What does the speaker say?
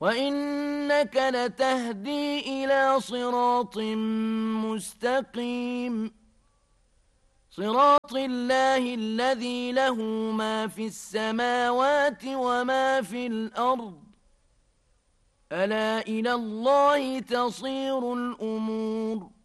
وإنك لتهدي إلى صراط مستقيم صراط الله الذي له ما في السماوات وما في الأرض ألا إلى الله تصير الأمور